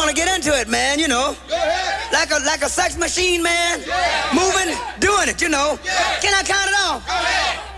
want to get into it, man, you know. Like a sex machine, man. Moving, doing it, you know. Can I count it off?